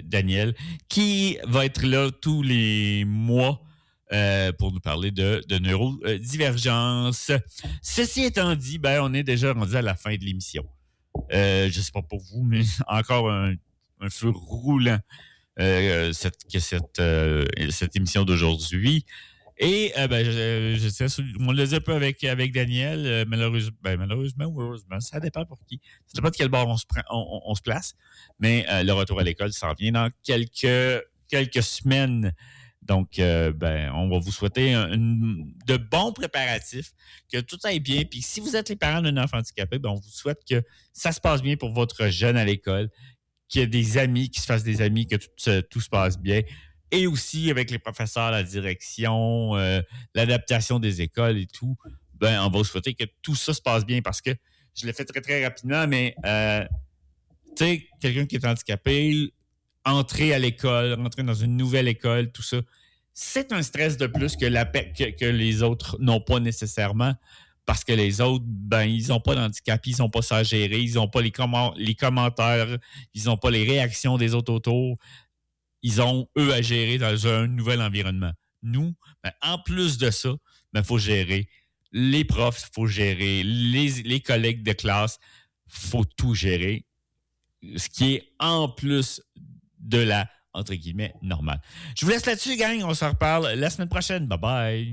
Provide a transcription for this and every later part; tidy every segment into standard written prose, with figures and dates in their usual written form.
Daniel, qui va être là tous les mois pour nous parler de neurodivergence. Ceci étant dit, on est déjà rendu à la fin de l'émission. Je ne sais pas pour vous, mais encore un feu roulant cette émission d'aujourd'hui. Et je sais, on le dit un peu avec Daniel, malheureusement ou heureusement, ça dépend pour qui. Ça dépend de quel bord on se place. Mais le retour à l'école s'en vient dans quelques semaines. Donc, on va vous souhaiter de bons préparatifs, que tout aille bien. Puis si vous êtes les parents d'un enfant handicapé, on vous souhaite que ça se passe bien pour votre jeune à l'école, qu'il y ait des amis, qu'il se fasse des amis, que tout se passe bien. Et aussi avec les professeurs, la direction, l'adaptation des écoles et tout, on va vous souhaiter que tout ça se passe bien parce que je l'ai fait très, très rapidement, mais tu sais, quelqu'un qui est handicapé, entrer à l'école, rentrer dans une nouvelle école, tout ça, c'est un stress de plus que les autres n'ont pas nécessairement parce que les autres, ils n'ont pas d'handicap, ils n'ont pas ça à gérer, ils n'ont pas les commentaires, ils n'ont pas les réactions des autres autour. Ils ont, eux, à gérer dans un nouvel environnement. Nous, en plus de ça, il faut gérer les profs, il faut gérer les collègues de classe, il faut tout gérer. Ce qui est en plus de la, entre guillemets, normale. Je vous laisse là-dessus, gang. On s'en reparle la semaine prochaine. Bye-bye.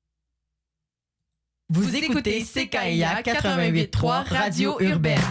Vous écoutez CKIA 88.3 Radio Urbaine.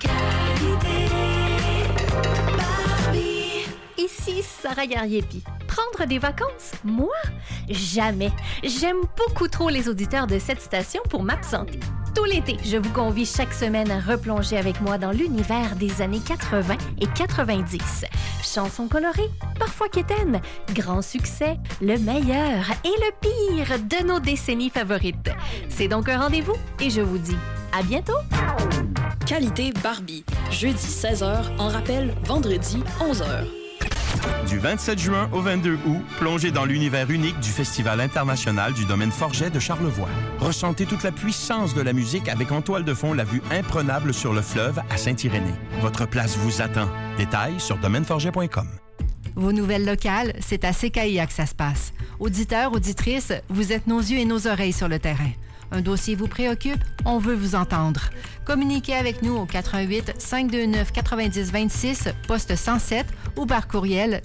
Ici Sarah Gariepi. Prendre des vacances? Moi? Jamais. J'aime beaucoup trop les auditeurs de cette station pour m'absenter. Tout l'été, je vous convie chaque semaine à replonger avec moi dans l'univers des années 80 et 90. Chansons colorées, parfois quétaines, grands succès, le meilleur et le pire de nos décennies favorites. C'est donc un rendez-vous et je vous dis à bientôt! Qualité Barbie. Jeudi 16h, en rappel, vendredi 11h. Du 27 juin au 22 août, plongez dans l'univers unique du Festival international du domaine Forget de Charlevoix. Ressentez toute la puissance de la musique avec en toile de fond la vue imprenable sur le fleuve à Saint-Irénée. Votre place vous attend. Détails sur domaineforget.com. Vos nouvelles locales, c'est à CKIA que ça se passe. Auditeurs, auditrices, vous êtes nos yeux et nos oreilles sur le terrain. Un dossier vous préoccupe? On veut vous entendre. Communiquez avec nous au 88 529 90 26, poste 107 ou par courriel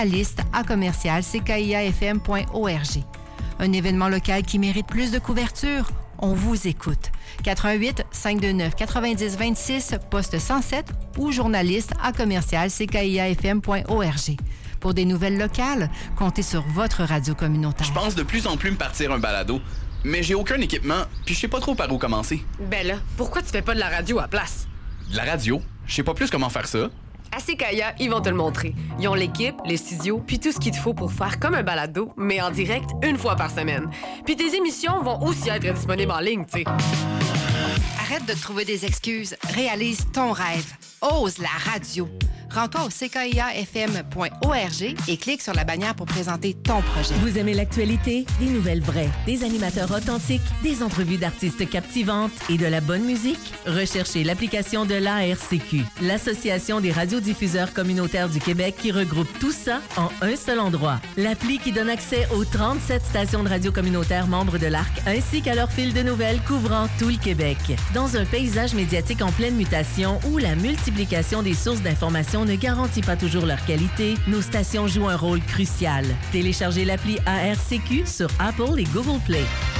journaliste@ckiafm.org. Un événement local qui mérite plus de couverture? On vous écoute. 88 529 90 26, poste 107 ou journaliste@ckiafm.org. Pour des nouvelles locales, comptez sur votre radio communautaire. Je pense de plus en plus me partir un balado. Mais j'ai aucun équipement, puis je sais pas trop par où commencer. Ben là, pourquoi tu fais pas de la radio à place? De la radio? Je sais pas plus comment faire ça. À CKIA, ils vont te le montrer. Ils ont l'équipe, les studios, puis tout ce qu'il te faut pour faire comme un balado, mais en direct une fois par semaine. Puis tes émissions vont aussi être disponibles en ligne, tu sais. Arrête de te trouver des excuses. Réalise ton rêve. Ose la radio. Rends-toi au ckiafm.org et clique sur la bannière pour présenter ton projet. Vous aimez l'actualité? Des nouvelles vraies, des animateurs authentiques, des entrevues d'artistes captivantes et de la bonne musique? Recherchez l'application de l'ARCQ, l'Association des radiodiffuseurs communautaires du Québec, qui regroupe tout ça en un seul endroit. L'appli qui donne accès aux 37 stations de radio communautaires membres de l'ARC ainsi qu'à leur fil de nouvelles couvrant tout le Québec. Dans un paysage médiatique en pleine mutation où la multiplication des sources d'information ne garantit pas toujours leur qualité, nos stations jouent un rôle crucial. Téléchargez l'appli ARCQ sur Apple et Google Play.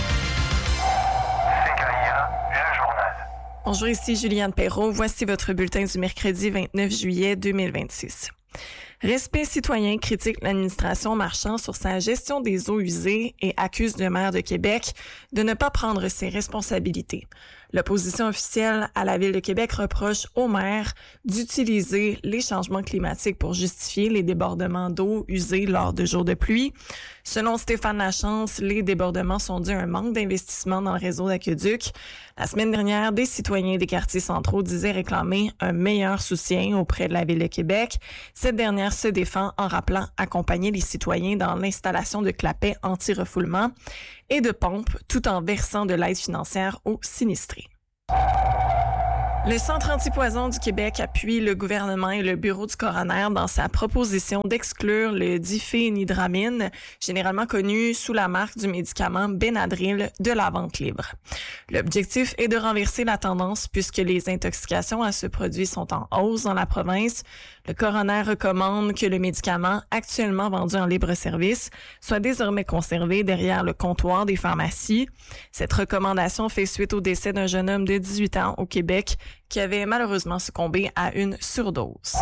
CKIA, le journal. Bonjour, ici Juliane Perrault. Voici votre bulletin du mercredi 29 juillet 2026. Respect citoyen critique l'administration Marchand sur sa gestion des eaux usées et accuse le maire de Québec de ne pas prendre ses responsabilités. L'opposition officielle à la Ville de Québec reproche au maire d'utiliser les changements climatiques pour justifier les débordements d'eau usée lors de jours de pluie. Selon Stéphane Lachance, les débordements sont dus à un manque d'investissement dans le réseau d'aqueduc. La semaine dernière, des citoyens des quartiers centraux disaient réclamer un meilleur soutien auprès de la Ville de Québec. Cette dernière se défend en rappelant accompagner les citoyens dans l'installation de clapets anti-refoulement et de pompes tout en versant de l'aide financière aux sinistrés. Le Centre antipoison du Québec appuie le gouvernement et le bureau du coroner dans sa proposition d'exclure le diphénhydramine, généralement connu sous la marque du médicament Benadryl, de la vente libre. L'objectif est de renverser la tendance puisque les intoxications à ce produit sont en hausse dans la province. Le coroner recommande que le médicament, actuellement vendu en libre-service, soit désormais conservé derrière le comptoir des pharmacies. Cette recommandation fait suite au décès d'un jeune homme de 18 ans au Québec qui avait malheureusement succombé à une surdose.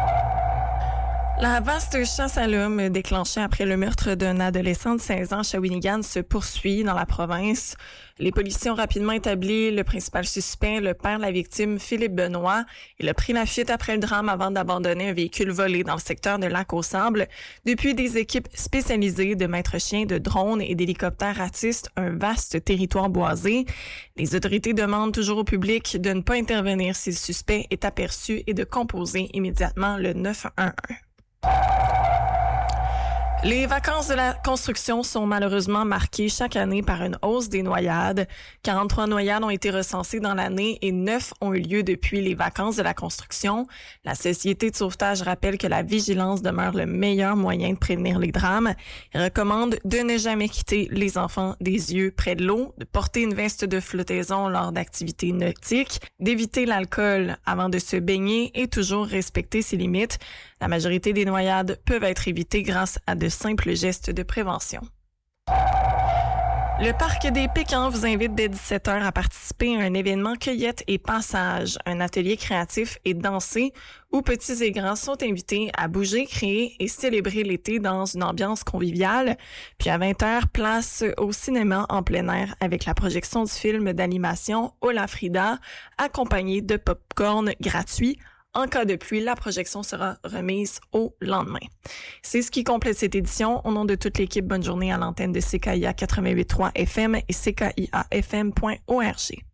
La vaste chasse à l'homme déclenchée après le meurtre d'un adolescent de 16 ans à Shawinigan se poursuit dans la province. Les policiers ont rapidement établi le principal suspect, le père de la victime, Philippe Benoît. Il a pris la fuite après le drame avant d'abandonner un véhicule volé dans le secteur de Lac-aux-Sables. Depuis, des équipes spécialisées de maîtres chiens, de drones et d'hélicoptères ratissent un vaste territoire boisé. Les autorités demandent toujours au public de ne pas intervenir si le suspect est aperçu et de composer immédiatement le 911. Les vacances de la construction sont malheureusement marquées chaque année par une hausse des noyades. 43 noyades ont été recensées dans l'année et 9 ont eu lieu depuis les vacances de la construction. La Société de sauvetage rappelle que la vigilance demeure le meilleur moyen de prévenir les drames. Elle recommande de ne jamais quitter les enfants des yeux près de l'eau, de porter une veste de flottaison lors d'activités nautiques, d'éviter l'alcool avant de se baigner et toujours respecter ses limites. La majorité des noyades peuvent être évitées grâce à de simples gestes de prévention. Le Parc des Pécans vous invite dès 17h à participer à un événement cueillette et passage, un atelier créatif et dansé où petits et grands sont invités à bouger, créer et célébrer l'été dans une ambiance conviviale. Puis à 20h, place au cinéma en plein air avec la projection du film d'animation Hola Frida, accompagné de pop-corn gratuit. En cas de pluie, la projection sera remise au lendemain. C'est ce qui complète cette édition. Au nom de toute l'équipe, bonne journée à l'antenne de CKIA 88.3 FM et CKIAFM.org.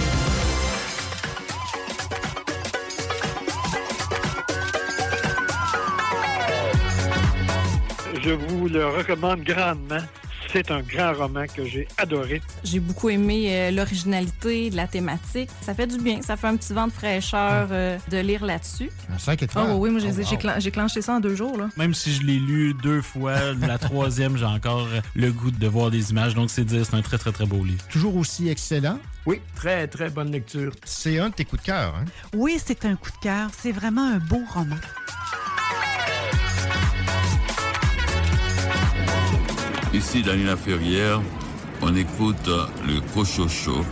Je vous le recommande grandement. C'est un grand roman que j'ai adoré. J'ai beaucoup aimé l'originalité de la thématique. Ça fait du bien. Ça fait un petit vent de fraîcheur de lire là-dessus. Un 5 étoiles. Oh oui, moi j'ai clenché ça en 2 jours. Là. Même si je l'ai lu 2 fois, la 3e, j'ai encore le goût de voir des images. Donc c'est dire, c'est un très, très, très beau livre. Toujours aussi excellent. Oui, très, très bonne lecture. C'est un de tes coups de cœur, hein? Oui, c'est un coup de cœur. C'est vraiment un beau roman. Ici, Daniela Ferrière, on écoute le Cochocho.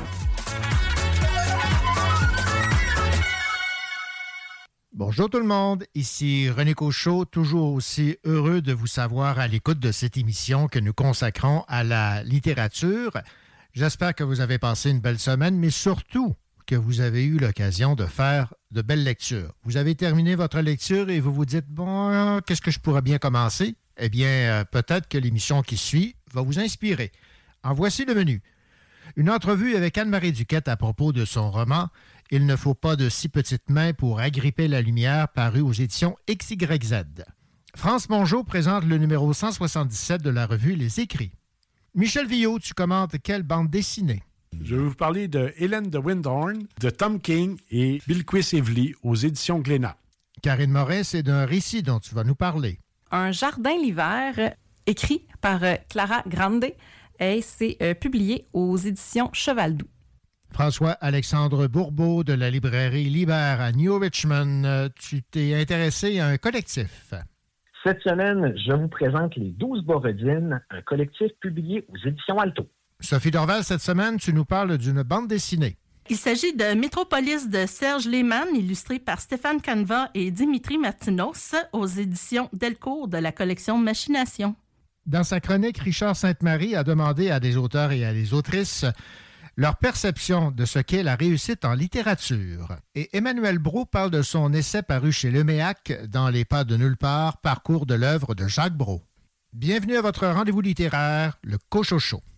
Bonjour tout le monde, ici René Cochot, toujours aussi heureux de vous savoir à l'écoute de cette émission que nous consacrons à la littérature. J'espère que vous avez passé une belle semaine, mais surtout que vous avez eu l'occasion de faire de belles lectures. Vous avez terminé votre lecture et vous vous dites, bon, qu'est-ce que je pourrais bien commencer? Eh bien, peut-être que l'émission qui suit va vous inspirer. En voici le menu. Une entrevue avec Anne-Marie Duquette à propos de son roman « Il ne faut pas de si petites mains pour agripper la lumière » paru aux éditions XYZ. France Mongeau présente le numéro 177 de la revue Les Écrits. Michel Villot, tu commentes quelle bande dessinée? Je vais vous parler de Hélène de Windhorn, de Tom King et Bilquis Evely aux éditions Glénat. Karine Morin, c'est d'un récit dont tu vas nous parler. Un jardin l'hiver, écrit par Clara Grande, et c'est publié aux éditions Cheval Doux. François-Alexandre Bourbeau de la librairie Libère à New Richmond, tu t'es intéressé à un collectif. Cette semaine, je vous présente Les 12 Borodines, un collectif publié aux éditions Alto. Sophie Dorval, cette semaine, tu nous parles d'une bande dessinée. Il s'agit de Métropolis de Serge Lehmann, illustré par Stéphane Canva et Dimitri Martinos aux éditions Delcourt de la collection Machination. Dans sa chronique, Richard Sainte-Marie a demandé à des auteurs et à des autrices leur perception de ce qu'est la réussite en littérature. Et Emmanuel Brault parle de son essai paru chez Leméac, Dans les pas de nulle part, parcours de l'œuvre de Jacques Brault. Bienvenue à votre rendez-vous littéraire, le Cochocho.